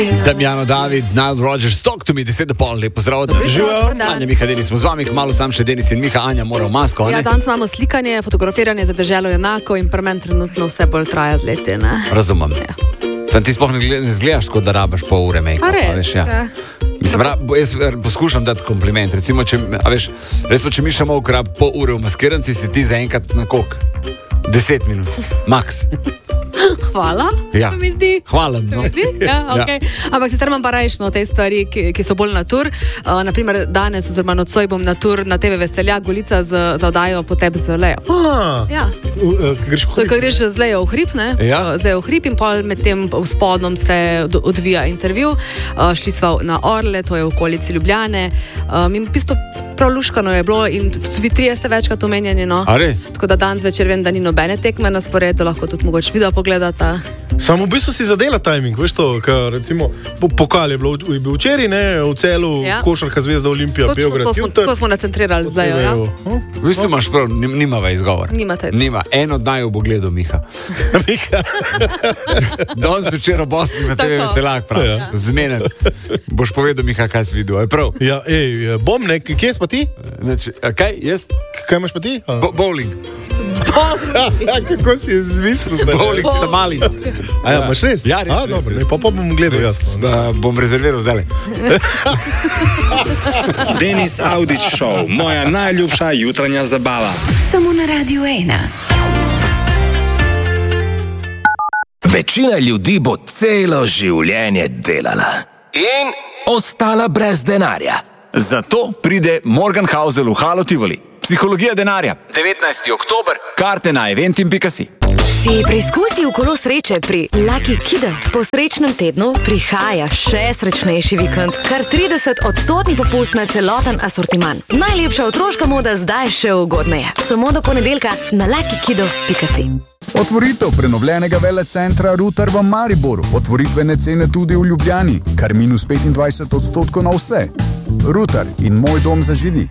Damjano David, Nile Rodgers, talk to me, 10:30, lepo zdrav. Živijo. Anja, Miha, Denis smo z vami, kmalo sam še Denis in Miha, Anja mora v masko, ne? Ja, danes imamo slikanje, fotografiranje za deželo enako in pri meni trenutno vse bolj traja z leti, ne? Razumem. Ja. Sem ti sploh ne zgledaš, kot da rabaš pol ure make-upa, veš, ja. Mislim, jaz poskušam dati kompliment, recimo, če Miša Molk rab pol ure v maskiranci, si ti zaenkrat na koliko? 10 minut, max. Hvala, ja. Se mi zdi. Hvala. No. Ja, okay. Ja. Ampak sicer imam pa rajšno te stvari, ki so bolj natur. Naprimer, danes oziroma nocoj bom natur na TV Veseljak, Golica za oddajo Potep z Lejo. Ja. To je, ko greš z Lejo v hrib, ne? Ja. Z Lejo v hrib in pol med tem spodnom se odvija intervju. Šli sva na Orle, to je v okolici Ljubljane. In v bistvu prav luškano je bilo in tudi 30 večkrat omenjeni, no. Tako da danes večer vem, da ni nobene tekme na sporedu, lahko tudi mogoče video pogledata. Samo v bistvu si zadela timing, veš to, ker recimo pokal je bil včeraj, ne, v Celu, ja. Košarka Zvezda Olimpija, Beograd. To smo nacentrirali zdaj, ja. V bistvu imaš prav, nimava izgovor. Nima, eno oddajo bo gledal Miha. Danes večer ob 8 na TV Veseljak, prav, ja. Zmenen. Boš povedal, Miha, kaj si videl, je prav? Ja, bom, kje si pa ti? Kaj, jaz? Kaj imaš pa ti? Bowling. Kako si je zmislil zdaj? Bowling sta mali. A ja, imaš res? Ja, res. Dobro, pa bom gledal jaz. Bom rezerviral zdaj. Denis Audić Show, moja najljubša jutranja zabava. Samo na Radiu 1. Večina ljudi bo celo življenje delala in ostala brez denarja. Zato pride Morgan Housel v Halo Tivoli. Psihologija denarja. 19. oktober. Karte na eventim.si. Si preizkusil kolo sreče pri Lucky Kidu? Po srečnem tednu prihaja še srečnejši vikend. Kar 30% popust na celoten asortiman. Najlepša otroška moda zdaj še ugodneje. Samo do ponedeljka na luckykidu.si. Otvoritev prenovljenega velecentra Rutar v Mariboru. Otvoritvene cene tudi v Ljubljani. Kar minus 25% na vse. Rutar in moj dom za židi.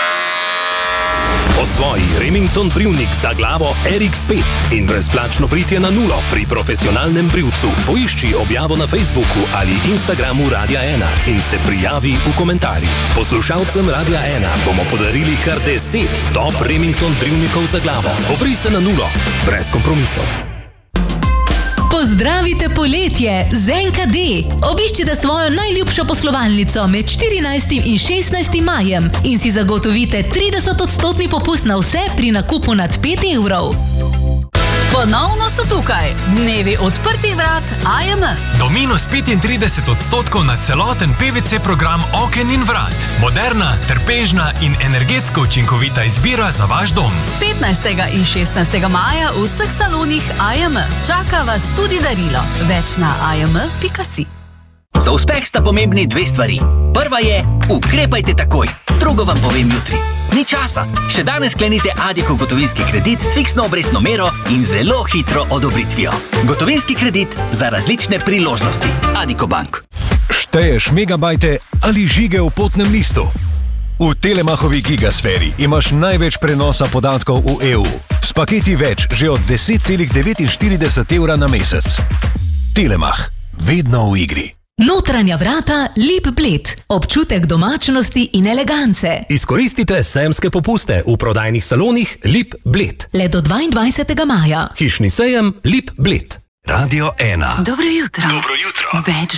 Osvoji Remington brivnik za glavo RX5 in brezplačno britje na nulo pri profesionalnem brivcu. Poišči objavo na Facebooku ali Instagramu Radia 1 in se prijavi v komentarjih. Poslušalcem Radia 1 bomo podarili kar 10 top Remington brivnikov za glavo. Obri se na nulo, brez kompromisov. Pozdravite poletje z NKD. Obiščite svojo najljubšo poslovalnico med 14. in 16. majem in si zagotovite 30% popust na vse pri nakupu nad 5 evrov. Ponovno so tukaj dnevi odprtih vrat AJM. Do minus 35% na celoten PVC program oken in vrat. Moderna, trpežna in energetsko učinkovita izbira za vaš dom. 15. in 16. maja v vseh salonih AJM. Čaka vas tudi darilo. Več na ajm.si. Za uspeh sta pomembni dve stvari. Prva je, ukrepajte takoj. Drugo vam povem jutri. Ni časa. Še danes sklenite Addiko gotovinski kredit s fiksno obrestno mero in zelo hitro odobritvijo. Gotovinski kredit za različne priložnosti. Addiko Bank. Šteješ megabajte ali žige v potnem listu? V Telemachovi gigasferi imaš največ prenosa podatkov v EU. S paketi več že od 10,49 evra na mesec. Telemach. Vedno v igri. Notranja vrata Lip Bled. Občutek domačnosti in elegance. Izkoristite sejemske popuste v prodajnih salonih Lip Bled. Le do 22. maja. Hišni sejem Lip Bled. Radio 1. Dobro jutro. Več